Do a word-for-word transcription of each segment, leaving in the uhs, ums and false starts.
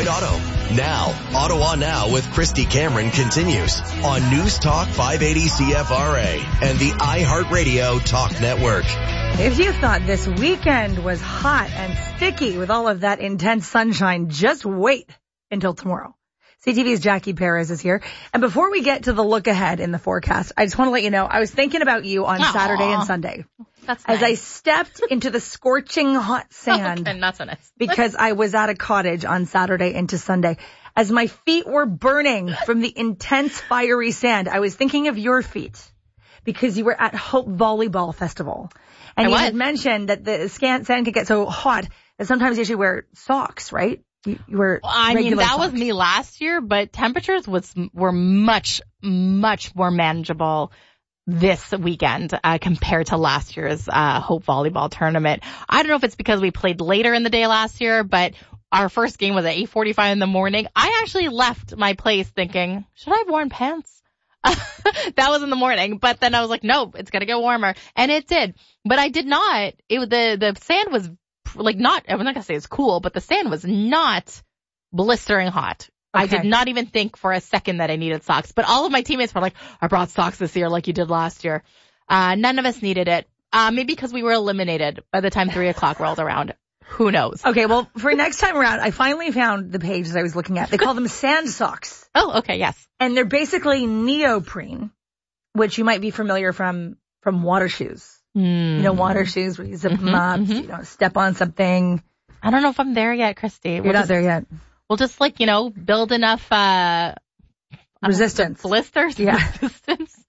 Right Auto. Now, Ottawa Now with Christy Cameron continues on News Talk five eighty C F R A and the iHeartRadio Talk Network. If you thought this weekend was hot and sticky with all of that intense sunshine, just wait until tomorrow. C T V's Jackie Perez is here. And before we get to the look ahead in the forecast, I just want to let you know, I was thinking about you on Aww. Saturday and Sunday. That's nice. As I stepped into the scorching hot sand. Okay, not so nice. Because I was at a cottage on Saturday into Sunday. As my feet were burning from the intense fiery sand, I was thinking of your feet because you were at Hope Volleyball Festival. And I you was. had mentioned that the sand can get so hot that sometimes you should wear socks, right? You, you wear well, I mean, that socks. was me last year, but temperatures was were much, much more manageable this weekend uh, compared to last year's uh, Hope Volleyball tournament. I don't know if it's because we played later in the day last year, but our first game was at eight forty-five in the morning. I actually left my place thinking, should I have worn pants? That was in the morning, but then I was like, no, it's going to get warmer. And it did. But I did not. It was the, the sand was like not, I'm not going to say it's cool, but the sand was not blistering hot. Okay. I did not even think for a second that I needed socks. But all of my teammates were like, I brought socks this year like you did last year. Uh, none of us needed it. Uh, maybe because we were eliminated by the time three o'clock rolled around. Who knows? Okay, well, for next time around, I finally found the pages I was looking at. They call them sand socks. Oh, okay, yes. And they're basically neoprene, which you might be familiar from from water shoes. Mm. You know, water shoes where you zip mm-hmm, them up, mm-hmm. so you don't step on something. I don't know if I'm there yet, Christy. You're we'll not just, there yet. We'll just, like, you know, build enough uh resistance. Know, blisters? Yeah. Resistance.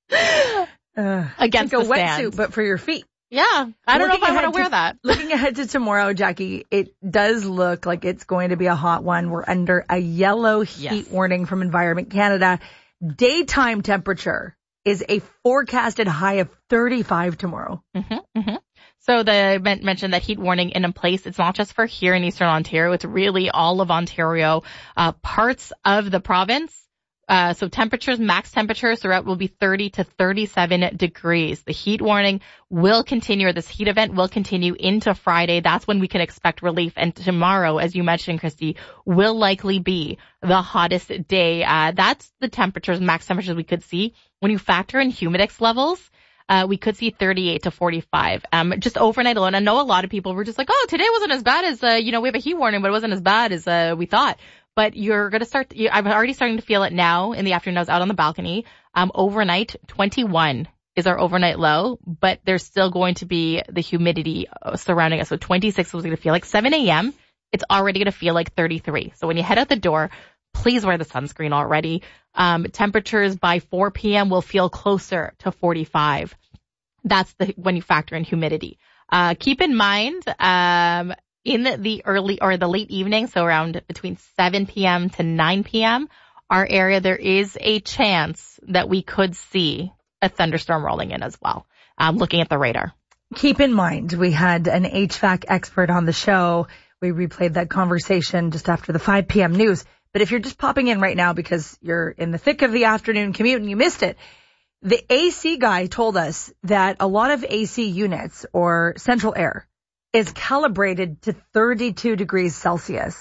Uh, Against like a the sand. wetsuit, but for your feet. Yeah, I don't looking know if I want to wear to, that. Looking ahead to tomorrow, Jackie, it does look like it's going to be a hot one. We're under a yellow heat yes. warning from Environment Canada. Daytime temperature is a forecasted high of thirty-five tomorrow. Mm-hmm, mm-hmm. So the men- mentioned that heat warning in place. It's not just for here in Eastern Ontario. It's really all of Ontario, uh, parts of the province. Uh, so temperatures, max temperatures throughout will be thirty to thirty-seven degrees. The heat warning will continue, or this heat event will continue into Friday. That's when we can expect relief. And tomorrow, as you mentioned, Christy, will likely be the hottest day. Uh, that's the temperatures, max temperatures we could see. When you factor in humidex levels, uh, we could see thirty-eight to forty-five. Um, just overnight alone. I know a lot of people were just like, oh, today wasn't as bad as, uh, you know, we have a heat warning, but it wasn't as bad as, uh, we thought. But you're going to start, I'm already starting to feel it now in the afternoon. I was out on the balcony. Um, overnight, twenty-one is our overnight low, but there's still going to be the humidity surrounding us. So twenty-six was going to feel like seven a.m. It's already going to feel like thirty-three. So when you head out the door, please wear the sunscreen already. Um, temperatures by four p.m. will feel closer to forty-five. That's the, when you factor in humidity. Uh, keep in mind, um, in the early or the late evening, so around between seven p.m. to nine p.m., our area, there is a chance that we could see a thunderstorm rolling in as well, um, looking at the radar. Keep in mind, we had an H V A C expert on the show. We replayed that conversation just after the five p.m. news. But if you're just popping in right now because you're in the thick of the afternoon commute and you missed it, the A C guy told us that a lot of A C units or central air is calibrated to thirty-two degrees Celsius.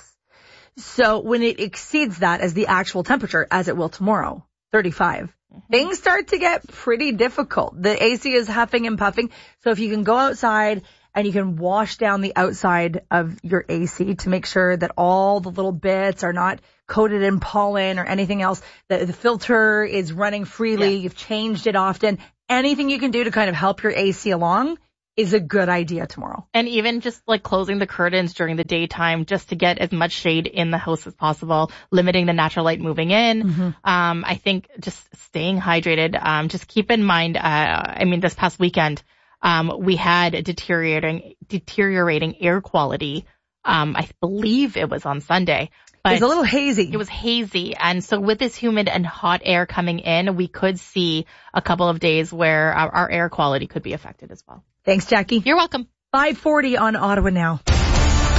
So when it exceeds that as the actual temperature, as it will tomorrow, thirty-five, mm-hmm. things start to get pretty difficult. The A C is huffing and puffing. So if you can go outside and you can wash down the outside of your A C to make sure that all the little bits are not coated in pollen or anything else, that the filter is running freely, yeah. You've changed it often, anything you can do to kind of help your A C along is a good idea tomorrow. And even just like closing the curtains during the daytime just to get as much shade in the house as possible, limiting the natural light moving in. Mm-hmm. Um, I think just staying hydrated. Um, just keep in mind, uh, I mean, this past weekend, um, we had a deteriorating, deteriorating air quality. Um, I believe it was on Sunday. But it was a little hazy. It was hazy. And so with this humid and hot air coming in, we could see a couple of days where our, our air quality could be affected as well. Thanks, Jackie. You're welcome. five forty on Ottawa Now.